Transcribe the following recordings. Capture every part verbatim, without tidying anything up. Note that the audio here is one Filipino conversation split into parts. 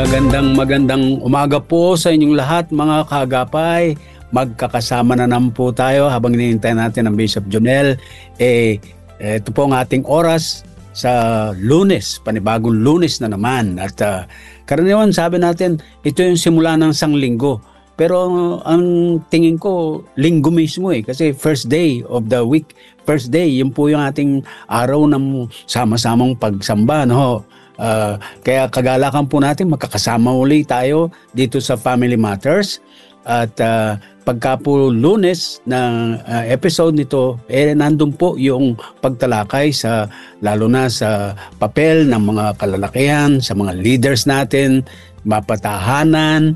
Magandang magandang umaga po sa inyong lahat mga kaagapay. Magkakasama na naman po tayo habang hinihintay natin ang Bishop Jonel. Eh, ito po ang ating oras sa Lunes, panibagong Lunes na naman. At uh, karaniwan sabi natin, ito yung simula ng isang linggo. Pero uh, ang tingin ko, linggo mismo eh. Kasi first day of the week, first day, yun po yung ating araw ng sama-samang pagsamba, no? Uh, kaya kagalakan po natin magkakasama uli tayo dito sa Family Matters at uh, pagka po Lunes na uh, episode nito eh nandun po yung pagtalakay sa lalo na sa papel ng mga kalalakihan, sa mga leaders natin, mapatahanan,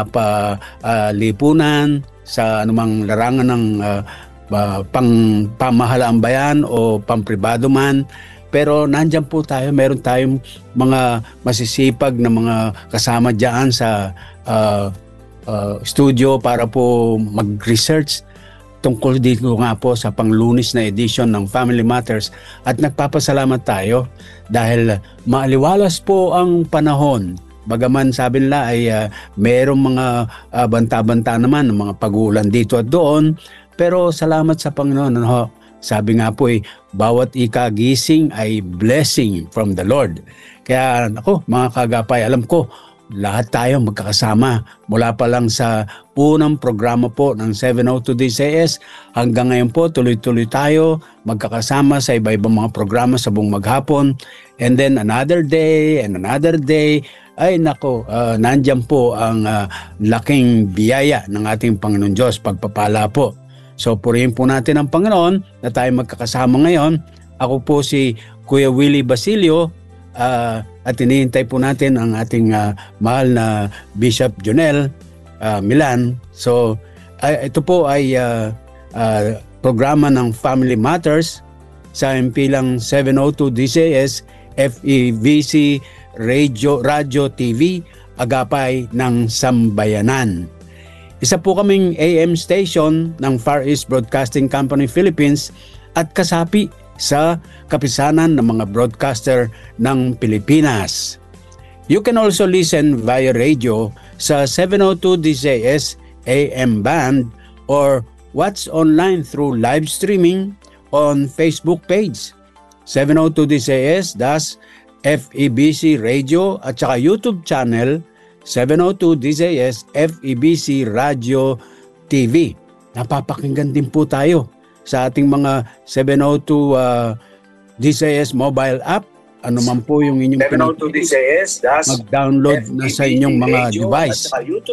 mapalipunan uh, sa anumang larangan ng uh, uh, pang pamahalaan bayan o pampribado man. Pero nandyan po tayo, meron tayong mga masisipag na mga kasama dyan sa uh, uh, studio para po mag-research tungkol dito nga po sa pang-Lunes na edition ng Family Matters. At nagpapasalamat tayo dahil maaliwalas po ang panahon. Bagaman sabi nila ay uh, merong mga uh, banta-banta naman, mga pag-uulan dito at doon. Pero salamat sa Panginoon. Ano? Sabi nga po eh, bawat ikagising ay blessing from the Lord. Kaya ako, mga kagapay, alam ko, lahat tayo magkakasama. Mula pa lang sa unang programa po ng seven oh two D C S, hanggang ngayon po, tuloy-tuloy tayo, magkakasama sa iba-ibang mga programa sa buong maghapon. And then another day, and another day, ay nako, uh, nandyan po ang uh, laking biyaya ng ating Panginoon Diyos, pagpapala po. So purihin po natin ang Panginoon na tayo magkakasama ngayon. Ako po si Kuya Willie Basilio uh, at hinihintay po natin ang ating uh, mahal na Bishop Jonel uh, Milan. So uh, ito po ay uh, uh, programa ng Family Matters sa impilang seven oh two D C S F E B C Radio, Radio T V Agapay ng Sambayanan. Isa po kaming A M station ng Far East Broadcasting Company Philippines at kasapi sa kapisanan ng mga broadcaster ng Pilipinas. You can also listen via radio sa seven oh two D C S A M band or watch online through live streaming on Facebook page seven oh two D C S das F E B C Radio at saka YouTube channel seven oh two D C S F E B C Radio T V. Napapakinggan din po tayo sa ating mga seven oh two uh, D C S mobile app. Ano man po yung inyong seven oh two D C S, mag-download na sa inyong mga device.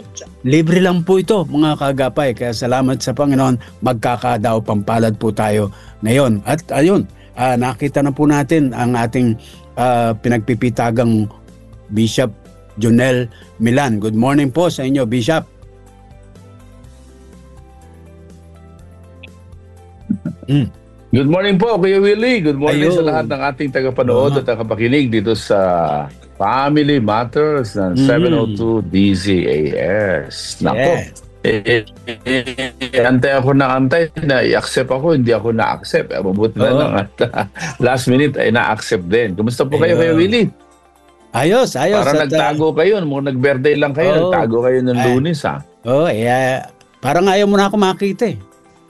Libre lang po ito mga kagapay. Kaya salamat sa Panginoon, magkakadaw pampalad po tayo ngayon. At ayun, uh, nakita na po natin ang ating uh, pinagpipitagang Bishop Jonel Milan. Good morning po sa inyo, Bishop. Mm. Good morning po, Kuya Willie. Good morning Ayun. sa lahat ng ating tagapanood uh-huh. at tagapakinig dito sa Family Matters ng mm. seven oh two D Z A S. Nako. Yeah. Eh, eh, eh, antay ako na antay na i-accept ako, hindi ako na-accept. Eh, mabuti na oh. lang at uh, last minute ay na-accept din. Kumusta po kayo, Kuya Willie? Ayos, ayos. Para at, nagtago uh, kayo, mo nag-birthday lang kayo, oh, nagtago kayo ng ay, Lunes ha. Oo, oh, eh, uh, parang ayaw mo na ako makita eh.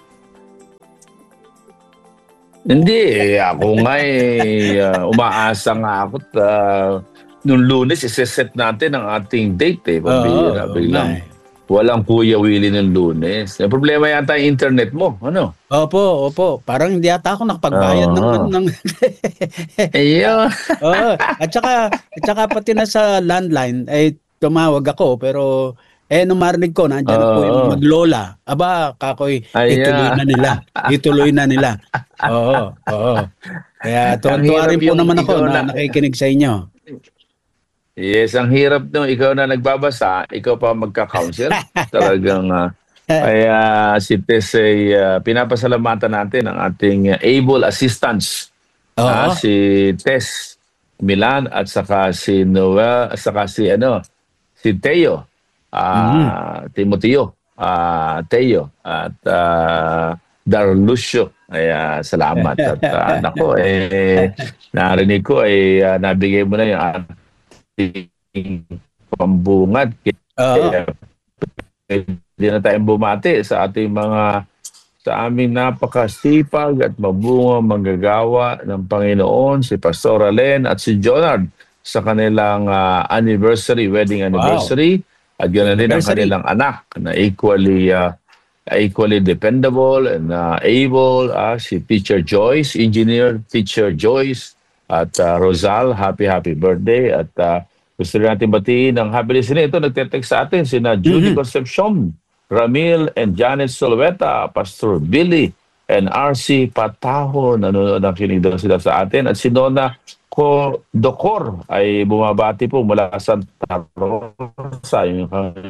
Hindi, eh, ako nga eh, uh, umaasa nga ako uh, nung Lunes, iseset natin ang ating date eh. Pabira, oh, biglang oh, walang Kuya Willie ng Lunes. Yung problema yata yung internet mo, ano? Opo, opo. Parang hindi ata ako nakapagbayad oh. ng... ng... Ayun. Oo. At saka, at saka pati na sa landline, ay tumawag ako, pero eh, nung marinig ko, nandiyan oh. po yung maglola. Aba, kakoy, Ay, ituloy na nila. Ituloy na nila. Oo, oo. Kaya tuwan-tuwa rin po naman ako na, na nakikinig sa inyo. Yes, ang hirap no, ikaw na nagbabasa, ikaw pa magka-counsel. Talagang uh, kaya si Tess ay uh, pinapasalamatan natin ang ating uh, able assistants. Uh, si Tess Milan at saka si Noel, at saka si ano, si Teo, uh, mm-hmm. Timoteo, uh, Teo at uh, Darlucio. Ay, uh, salamat at uh, nako eh narinig ko ay uh, nabigay mo na yung pambungad. Oo. Kaya hindi na tayong bumati sa ating mga sa aming napakasipag at mabunga manggagawa ng Panginoon, si Pastor Alen at si Jonard sa kanilang uh, anniversary, wedding anniversary. Wow. At ganoon din ang kanilang anak na equally uh, equally dependable and uh, able, uh, si Teacher Joyce, Engineer Teacher Joyce at uh, Rosal, happy happy birthday. At uh, gusto rin natin batiin ng happy listening. Ito, nagte-text sa atin, sina Judy mm-hmm. Concepcion, Ramil and Janet Solveta, Pastor Billy and R C Pataho, nanonood ng kinig doon sila sa atin. At si Nona Ko Docor ay bumabati po mula sa Santa Rosa, yung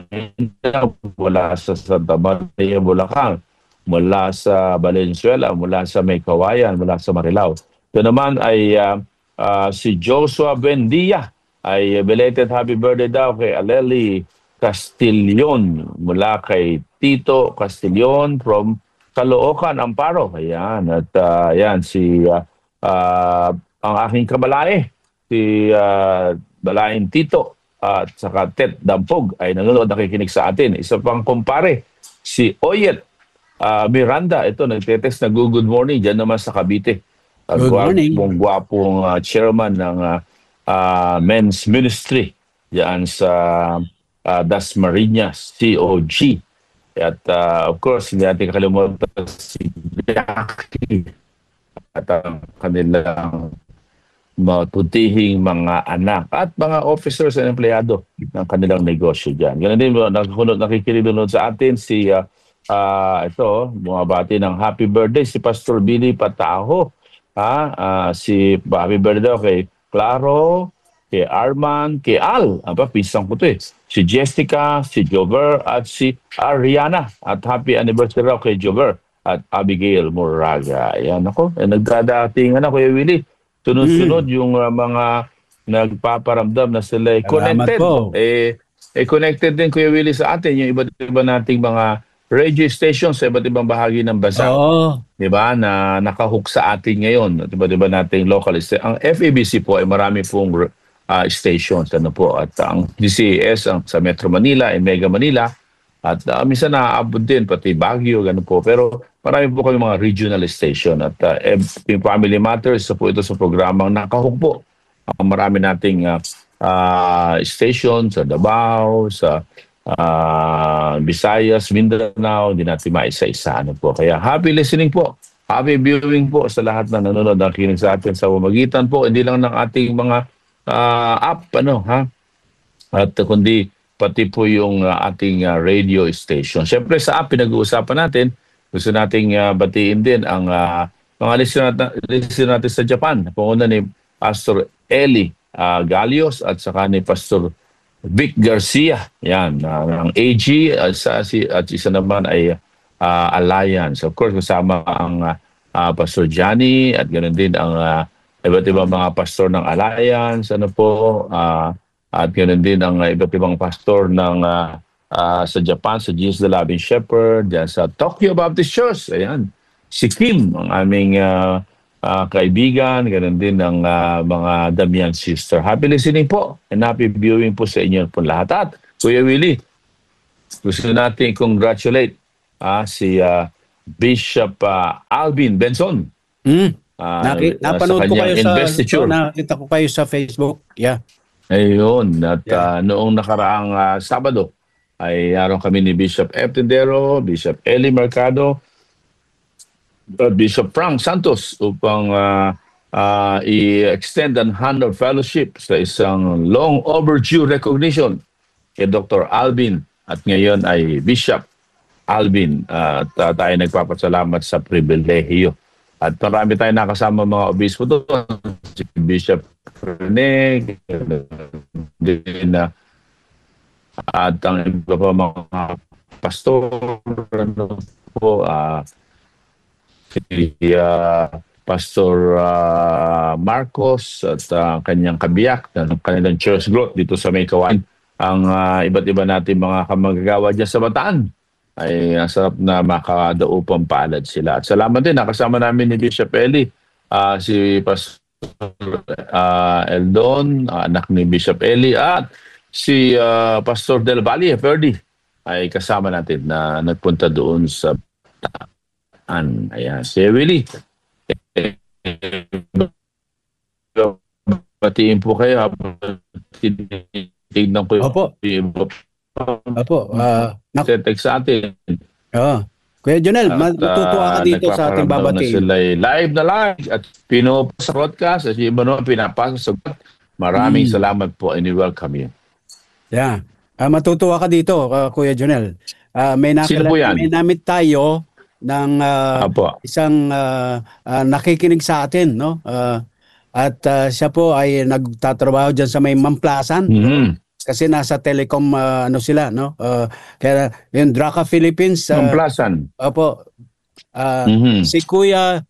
mula sa Santa Maria, Bulacan, mula sa Valenzuela, mula sa Maykawayan, mula sa Marilao. Ito naman ay uh, uh, si Joshua Bendia, ay belated happy birthday daw kay Aleli Castillon, mula kay Tito Castillon from Caloocan, Amparo. Ayan, at uh, ayan si uh, uh, ang aking kabalae, si uh, Balaing Tito at uh, saka Tet Dampog ay nanonood, nakikinig sa atin. Isa pang kumpare, si Oyet uh, Miranda. Ito, nagtetext na good morning dyan naman sa Cavite. Uh, good morning. Gwapong, gwapong uh, chairman ng uh, uh, Men's Ministry dyan sa uh, Dasmariñas, C O G. At uh, of course, hindi natin kakalimutan si Jackie at ang kanilang matutihing mga anak at mga officers and empleyado ng kanilang negosyo dyan. Ganun din, nakikinig doon sa atin si, uh, uh, ito, bumabati ng happy birthday si Pastor Billy Pataho. Ha? Uh, si happy birthday daw kay Claro, kay Arman, kay Al. Aba, pisang ko to eh. Si Jessica, si Jover, at si Ariana. At happy anniversary raw kay Jover at Abigail Moraga. Ayan ako. Eh, nagdadatingan na, Kuya Willie. Sunod-sunod mm. yung uh, mga nagpaparamdam na sila eh, connected. Eh, eh, connected din, Kuya Willie, sa atin. Yung iba't iba nating mga radio stations sa iba't ibang bahagi ng bansa. Oh. Diba? Na nakahook sa atin ngayon. Diba, diba nating local station. Ang F A B C po ay marami pong uh, stations. Ano po? At ang D C A S ang, sa Metro Manila, and Mega Manila. At uh, minsan naaabot din, pati Baguio, gano'n po. Pero marami po kami mga regional station. At uh, yung Family Matters, so po ito sa programang nakahook po. Uh, marami nating uh, uh, station sa Davao, sa uh, Visayas, Mindanao, hindi natin maisa-isa. Ano po. Kaya happy listening po. Happy viewing po sa lahat na nanonood ng kinig sa atin sa pamamagitan po. Hindi lang ng ating mga uh, app, ano, ha? At uh, kundi pati po yung uh, ating uh, radio station. Siyempre sa app, pinag-uusapan natin, gusto nating uh, batiin din ang uh, mga listener natin, listener natin sa Japan. Panguna ni Pastor Eli uh, Galios at saka ni Pastor Vic Garcia. Yan, uh, ng A G at, sa, si, at isa naman ay uh, Alliance. Of course, kasama ang uh, uh, Pastor Johnny at ganoon din ang uh, iba't ibang mga pastor ng Alliance. Ano po, uh, at ganoon din ang uh, iba't ibang pastor ng uh, uh, sa Japan, sa Jesus the Loving Shepherd, dyan sa Tokyo Baptist Church. Ayan, si Kim, ang aming uh, uh, kaibigan, ganoon din ang uh, mga Damian sister. Happy listening po and happy viewing po sa inyo po lahat. At Kuya Willie, gusto natin congratulate uh, si uh, Bishop uh, Alvin Benson. Mm. Uh, Naki, napanood ko kayo sa, so, nakita ko kayo sa Facebook. Yeah. Ayun, at yeah. uh, noong nakaraang uh, Sabado ay araw kami ni Bishop F. Tendero, Bishop Eli Mercado, at Bishop Frank Santos upang uh, uh, i-extend ang hand of fellowship sa isang long overdue recognition kay Doctor Alvin at ngayon ay Bishop Alvin. Uh, at uh, tayo nagpapasalamat sa pribilehiyo. At marami tayong nakasama mga obispo doon. Si Bishop Rene, din na at ang iba pa mga pastor, ano po, uh, si uh, Pastor uh, Marcos at uh, kanyang kabiyak ng kanilang church growth dito sa Maykawayan. Ang uh, iba't iba natin mga kamagagawa dyan sa Bataan ay ang sarap na makadaupang palad sila. At salamat din, nakasama namin ni Bishop Eli, uh, si Pastor uh, Eldon, uh, anak ni Bishop Eli, at si ah, Pastor Del Valle Ferdi ay kasama natin na nagpunta doon sa An. Ayan, si Willie. Eh, Patiin po kayo habang tinitignan ko yung Opo, iba opo. Ah, nak text sa atin. oh. Kuya Jonel, At matutuwa ka ah, dito sa ating nagpaparamdam na babatiin. sila ay live na live at pinupo sa broadcast at yung iba naman pinapasa sa maraming Mm. salamat po and welcome you. Yeah. Ah, matutuwa ka dito, ah, Kuya Jonel. Ah, may Sino nakala- po yan? may namit tayo ng ah, Apo. isang ah, ah, nakikinig sa atin, no? Ah, at ah, siya po ay nagtatrabaho diyan sa may Mamplasan. Mhm. Kasi nasa telecom ah, ano sila, no? Ah, kaya yung Draka Philippines, ah, Mamplasan. opo. Ah, Mhm. si Kuya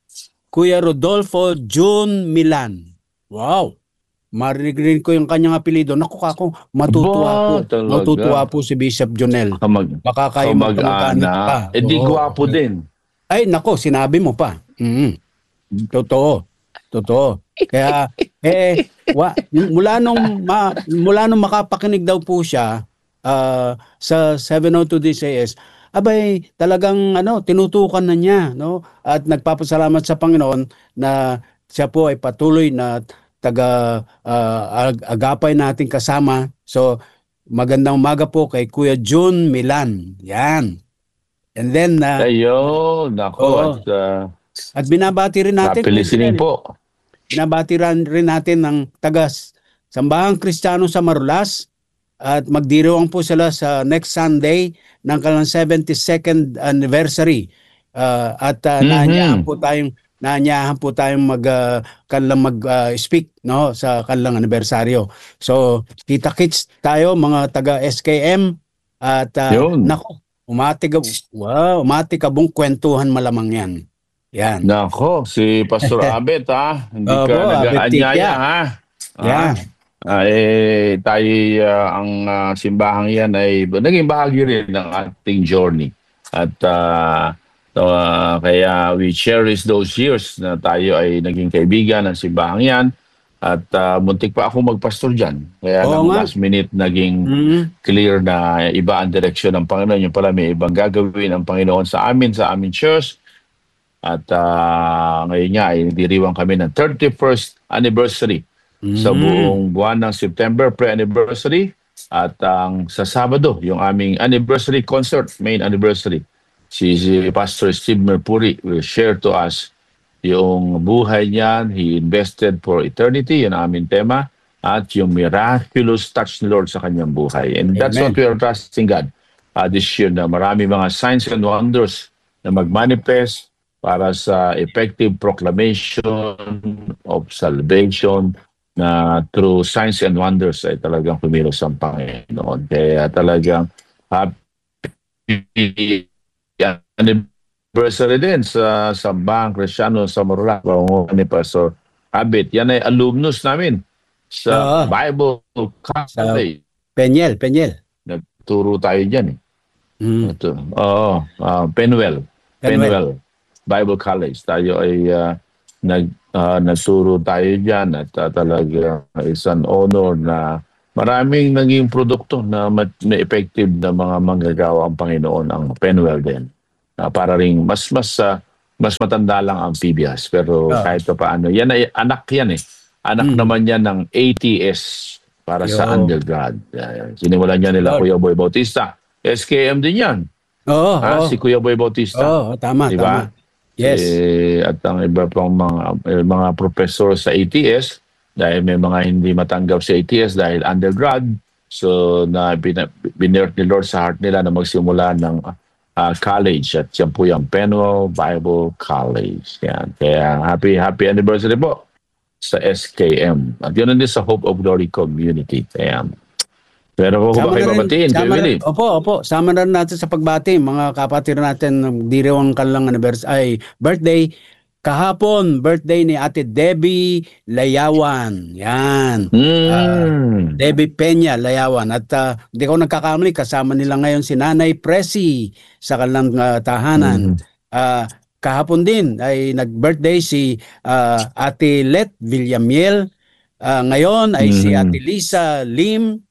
Kuya Rodolfo June Milan. Wow. Marinig ko yung kanyang apelido. Naku kako, matutuwa Ba, po. talaga? Matutuwa po si Bishop Jonel. Kamag Baka kayo magkamag-anak pa. kamag-ana. Eh di Oo. gwapo din. Ay, nako, sinabi mo pa. Mm. Totoo. Totoo. Kaya, eh, wa, mula nung, ma, mula nung makapakinig daw po siya ah, sa seven oh two D C S, abay, talagang ano, tinutukan na niya, no? At nagpapasalamat sa Panginoon na siya po ay patuloy na taga ah, ag- agapay nating kasama. So, magandang umaga po kay Kuya June Milan. Yan. And then, ah, Ayun, nako. Oo. At uh, at binabati rin natin, happy listening Kuya Jonel, po. binabati rin rin natin ng taga Sambahang Kristiyano sa Marulas at magdiriwang po sila sa next Sunday ng kanilang seventy-second anniversary. Ah, at uh, Mhm. naanyahan po tayong naanyahan po tayong mag ah, kanilang mag-speak no sa kanilang anibersaryo. So, kita-kits tayo mga taga S K M at ah, Yun. nako, umati ka wow, umati ka bung kwentuhan malamang 'yan. Yan. Nako, si Pastor Abet ha. Hindi Opo, ka Abet nag-aanyaya Tikya. ha. Yeah. Ah, eh, tayo ah, ang ah, simbahang yan ay naging bahagi rin ng ating journey. At ah, ah, kaya we cherish those years na tayo ay naging kaibigan ng simbahang yan. At ah, muntik pa ako magpastor dyan. Kaya Oo lang nga. last minute naging Mhm. clear na iba ang direksyon ng Panginoon. Yung pala may ibang gagawin ang Panginoon sa amin, sa aming church. At ah, ngayon nga ay diriwang kami ng thirty-first anniversary sa Mhm. buong buwan ng September, pre-anniversary. At ang sa Sabado, yung aming anniversary concert, main anniversary. Si, si Pastor Steve Merpuri will share to us yung buhay niya. He invested for eternity, yun ang aming tema. At yung miraculous touch ni Lord sa kanyang buhay. And that's Amen. what we are trusting God uh, this year, na marami mga signs and wonders na mag-manifest para sa effective proclamation of salvation na through signs and wonders ay talagang kumilos ang Panginoon. Kaya talagang happy anniversary din sa Sambahang Kristiyano sa Marulas. Pangungunan ni Pastor Abet. Yan ay alumnus namin sa Oo. Bible College. Penyel, Penyel. Nagturo tayo dyan eh. Mm. Ito. Oo, ah, Penwell. Penwell. Penwell Bible College. Tayo ay ah, nag ah, nagturo tayo diyan at uh, talaga is an honor na maraming naging produkto na mat, na effective na mga manggagawa ang Panginoon ang Penwell din. Ah, para ring mas mas ah, mas matanda lang ang P B S pero Ah. kahit pa paano yan ay anak yan eh. Anak Mm. naman yan ng A T S para sa Yo. undergrad. Uh, sinimulan niya nila Lord. Kuya Boy Bautista. S K M din yan. Oo, Ah, oo. si Kuya Boy Bautista. Oo, tama, Di tama. ba? Yes. Eh, at ang iba pang mga eh, mga professor sa A T S dahil may mga hindi matanggap sa A T S dahil undergrad. So na bin- binert ni Lord sa heart nila na magsimula ng ah, college at yan po yung Penwell Bible College. Yan. Kaya happy happy anniversary po sa S K M. At yun din sa Hope of Glory Community. Ayan. Pero kung ba kayo na rin- babatiin, Kuya sama Willie? rin- Opo, opo. Sama na rin natin sa pagbati. Mga kapatid natin, diriwang kanilang anniversary, ay birthday. Kahapon, birthday ni Ate Debbie Layawan. Yan. Mm. Debbie Peña Layawan. At ah, hindi ko nagkakamali, kasama nila ngayon si Nanay Presi sa kanilang ah, tahanan. Mm. Ah, kahapon din ay nag-birthday si ah, Ate Let Villamiel. Ah, ngayon ay si Mhm. Ate Lisa Lim.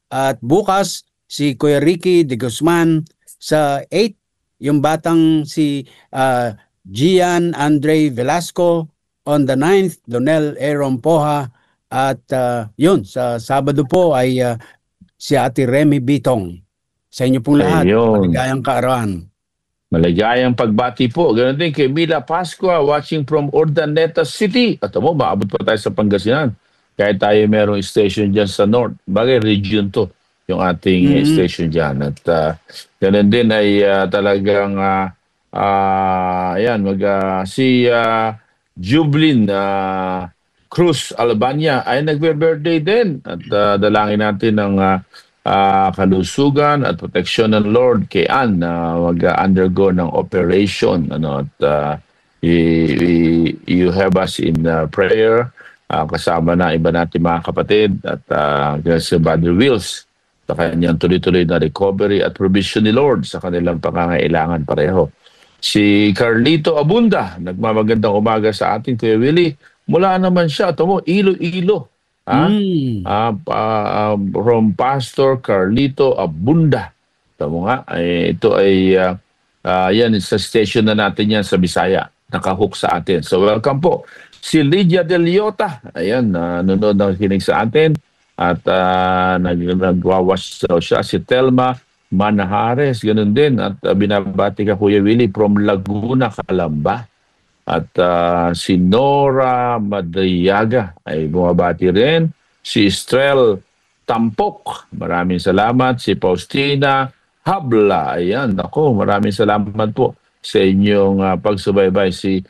At bukas, si Kuya Ricky de Guzman. Sa eight, yung batang si uh, Gian Andre Velasco. On the ninth, Donel Aaron Poha. At uh, yun, sa Sabado po ay uh, si Ate Remy Bitong. Sa inyo pong lahat, Ayun. maligayang kaarawan. Maligayang pagbati po. Ganun din kay Mila Pascua watching from Urdaneta City. At mo, maabot pa tayo sa Pangasinan. Kahit tayo merong station dyan sa North. Bagay, region to yung ating Mhm. station dyan. At uh, ganun din ay uh, talagang uh, uh, ayan, mag, uh, si uh, Jublin uh, Cruz Albania ay nagbe-birthday din. At uh, dalangin natin ng uh, uh, kalusugan at proteksyon ng Lord kay Ann na mag-undergo ng operation. Ano, at uh, i- i- you have us in uh, prayer, uh, kasama na iba natin mga kapatid at uh, si Brother Wills sa kanyang tuloy-tuloy na recovery at provision ni Lord sa kanilang pangangailangan pareho. Si Carlito Abunda, nagmamagandang umaga sa atin, Kuya Willie. Mula naman siya, ito mo, Ilo-Ilo. Ha? Mm. Uh, uh, from Pastor Carlito Abunda. Ito mo nga, eh, ito ay, uh, uh, yan, sa station na natin yan sa Bisaya. Nakahook sa atin. So welcome po. Si Lydia Del Iota, ayan, uh, nanonood ng kinig sa atin. At uh, nag nagwawas daw siya. Si Telma Manahares, ganun din. At uh, binabati ka, Kuya Willie, from Laguna, Calamba. At uh, si Nora Madriaga ay bumabati rin. Si Estrel Tampok, maraming salamat. Si Faustina Habla, ayan, ako, maraming salamat po sa inyong uh, pagsubaybay. Si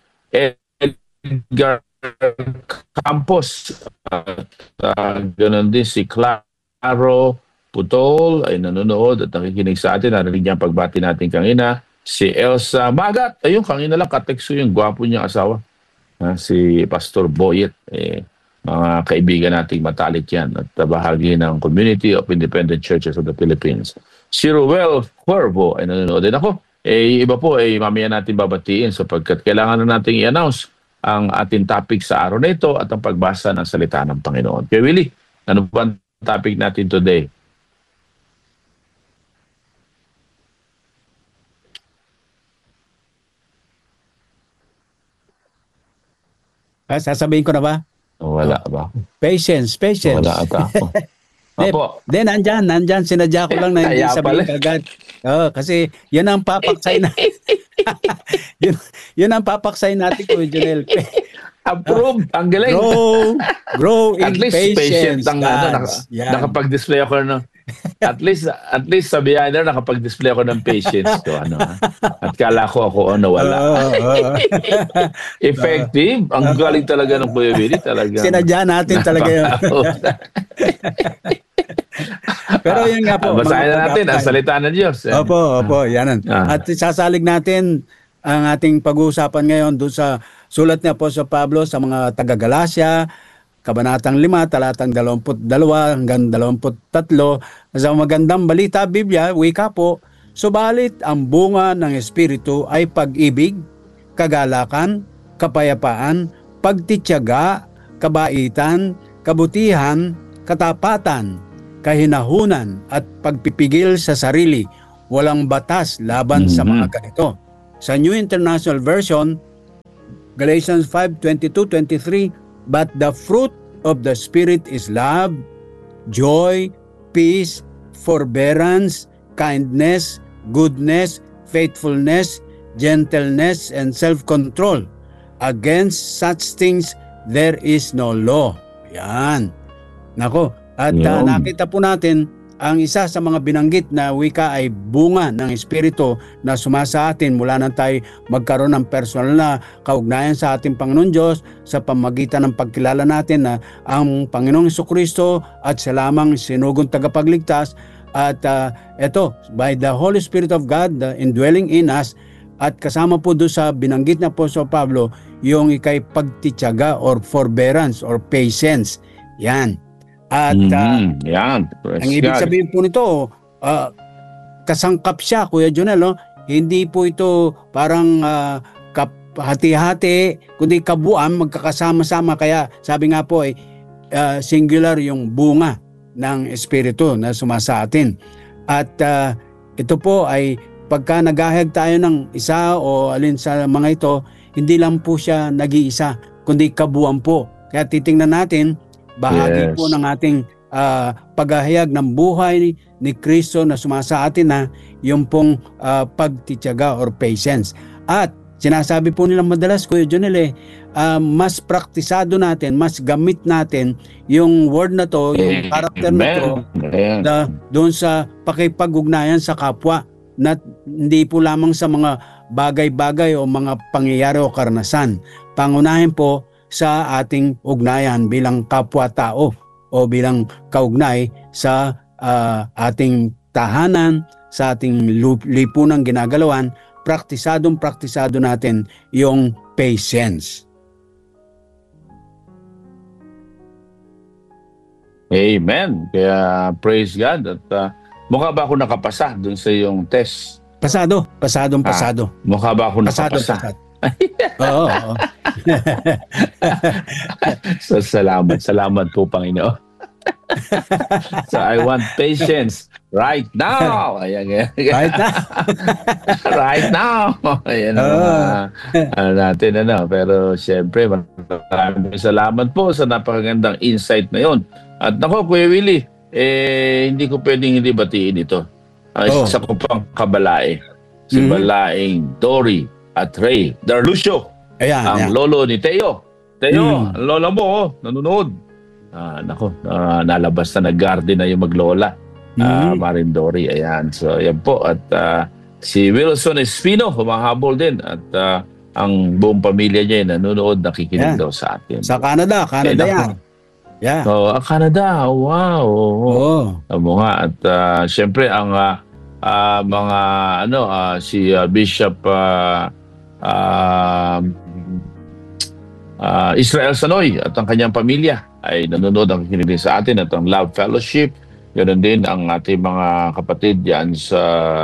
Edgar Campos, at uh, ganun din si Claro Putol ay nanonood at nakikinig sa atin. Narinig niya ang pagbati natin kanina. Si Elsa Magat, ayun, kanina lang katekso yung gwapo niyang asawa. Ha, si Pastor Boyet, eh, mga kaibigan nating matalik yan at bahagi ng Community of Independent Churches of the Philippines. Si Ruel Cuervo ay nanonood din ako. Eh, iba po, eh, mamaya natin babatiin sapagkat kailangan na natin i-announce ang ating topic sa araw na ito at ang pagbasa ng salita ng Panginoon. Kaya Willie, ano ba ang topic natin today? Ah, sasabihin ko na ba? Wala ba? Patience, patience. Wala ata ako. Apo. Then, nandyan, nandyan, sinadya ko lang na hindi Kaya sabihin pala. kagad. Oh, kasi yun ang papaksay na. yun, yun ang papaksay natin ko, Jonel. Approved. Ang galing. Grow, grow in At least patient patience. ang ano, naka, Yan. nakapag-display ako ng at least at least sa behind there nakapag-display ako ng patience ko ano. ha? At kala ko ako ano wala. Oo, oo. Effective. Ang galing talaga ng Kuya Willie talaga. Sinadya natin talaga yun. Pero yun nga po. Basahin mga na natin ang pag-apply. salita ng Diyos. Opo, opo, yanan. Ah. At sasalig natin ang ating pag-uusapan ngayon doon sa sulat ni Apostol Pablo sa mga taga-Galacia, Kabanatang lima, talatang dalawamput dalawa hanggang dalawamput tatlo. Sa magandang balita, Biblia, wika po, subalit ang bunga ng Espiritu ay pag-ibig, kagalakan, kapayapaan, pagtityaga, kabaitan, kabutihan, katapatan, kahinahunan, at pagpipigil sa sarili. Walang batas laban sa Mhm. mga ganito. Sa New International Version, Galatians five twenty-two twenty-three, but the fruit of the Spirit is love, joy, peace, forbearance, kindness, goodness, faithfulness, gentleness, and self-control. Against such things, there is no law. Yan. Nako. At uh, Yun. nakita po natin, ang isa sa mga binanggit na wika ay bunga ng Espiritu na sumasa atin mula nang tayo magkaroon ng personal na kaugnayan sa ating Panginoon Diyos sa pamagitan ng pagkilala natin na ang Panginoong Jesucristo at siya lamang sinugong tagapagligtas. At uh, eto, by the Holy Spirit of God the indwelling in us, at kasama po doon sa binanggit na Apostol Pablo, yung ikay pagtityaga or forbearance or patience. Yan. At uh, Mhm. Yan. Praise ang ibig God. sabihin po nito, ah, kasangkap siya, Kuya Jonel, no? Hindi po ito parang ah, kap- hati-hati, kundi kabuuan, magkakasama-sama. Kaya sabi nga po, eh, ah, singular yung bunga ng Espiritu na sumasa atin. At uh, ito po ay pagka naghahayag tayo ng isa o alin sa mga ito, hindi lang po siya nag-iisa, kundi kabuuan po. Kaya titingnan natin, bahagi Yes. po ng ating uh, paghahayag ng buhay ni Kristo na sumasa atin na yung pong uh, pagtitiyaga or patience. At sinasabi po nila madalas, Kuya Jonel, eh, uh, mas praktisado natin, mas gamit natin yung word na to, yung character na to, Amen. na doon sa pakipag-ugnayan sa kapwa, na hindi po lamang sa mga bagay-bagay o mga pangyayari o karanasan. Pangunahin po sa ating ugnayan bilang kapwa-tao o bilang kaugnay sa uh, ating tahanan, sa ating lipunang ginagalawan, praktisadong praktisado natin yung patience. Amen. Kaya praise God. At uh, mukha ba ako nakapasa dun sa iyong test? Pasado, pasadong pasado. Ah, mukha ba ako Pasado, nakapasa? pasado. Oo, oo. So, salamat. Salamat po, Panginoon. So, I want patience right now. Ayan, ayan. Right na. Right now. Ayan ang Oo. uh, ano natin. Ano. Pero, syempre, maraming salamat po sa napakagandang insight na yun. At nako, Kuya Willie, eh, hindi ko pwedeng hindi batiin ito. Uh, Oh. Isa ko pang kabalae. Si Mhm. Balaing Dory at Ray Darlucio. Ayan, Ang ayan. lolo ni Teo. Teo, Mm. ang lola mo, oh, nanonood. Ah, nako, ah, nalabas na nag-garden na yung maglola. Ah, Mhm. Marin Dory, ayan. So, yan po. At ah, si Wilson Espino, humahabol din. At ah, ang buong pamilya niya, eh, nanonood, nakikinig Yan. daw sa atin. Sa Canada, Canada Eh, yan. nako. Yeah. Oh, ah, Canada, wow. Oo. Oo. Amo nga. At ah, syempre, ang ah, ah, mga, ano, ah, si ah, Bishop ah, ah, ah, Israel Sanoy at ang kanyang pamilya ay nanonood ang kikinig sa atin at ang Love Fellowship. Ganun din ang ating mga kapatid diyan sa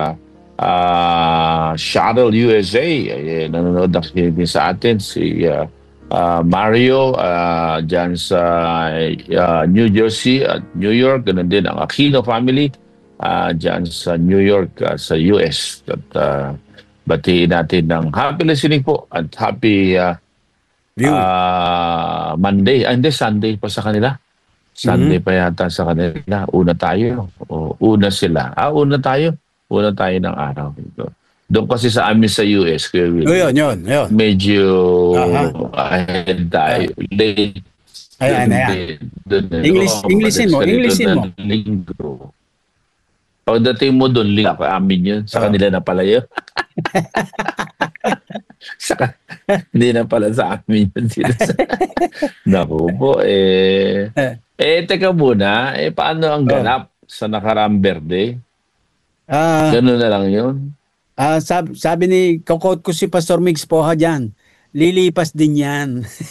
ah, Shuttle U S A ay nanonood ang kikinig sa atin. Si ah, ah, Mario uh, diyan sa ah, New Jersey at New York. Ganun din ang Aquino family uh, diyan sa New York, ah, sa U S. At ah, batiin natin ng happy listening po at happy ah, View. Ah, Monday, ah, hindi, Sunday pa sa kanila. Sunday pa yata sa kanila. Una tayo. O, una sila. Ah, una tayo. Una tayo ng araw. Doon kasi sa amin sa U S, Kuya Will, Oh, yun, yun, yun. medyo Aha. ahead tayo. Late. Ayan, Doon ayan. din. Doon din. English- Oo, Englishin mo, ganito Englishin na mo. Linggo. Pagdating mo doon, linggo, amin yun. Sa Oo. kanila na pala yun. sa, ka- hindi na pala sa amin yun. Naku po, eh. Eh, teka muna, eh, paano ang Oh. ganap sa nakaraang birthday? Ah, Ganun na lang yun. ah, sabi, sabi ni kakot ko si Pastor Migs Poha dyan, lilipas din yan.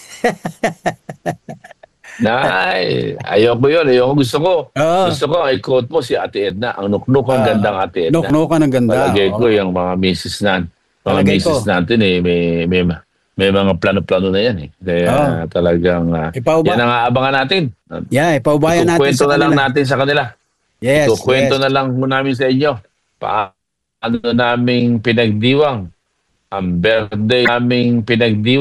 Nay, ayoko yun. Ayoko, gusto ko. Oo. Gusto ko, i-quote mo si Ate Edna. Ang nuknuk, ang Ah, gandang Ate Edna. Noknokan ng ganda. Palagay ko Oo. yung mga misis na, mga Palagay misis ko. natin eh, may, may, may mga plano-plano na yan eh. Kaya Oo. talagang, ah, Ipauba- yan ang aabangan natin. Yeah, ipaubayan natin Ikukwento sa na lang kanila. natin sa kanila. Yes, Ikukwento yes. na lang mo namin sa inyo. Paano naming pinagdiwang ang birthday naming pinagdiwang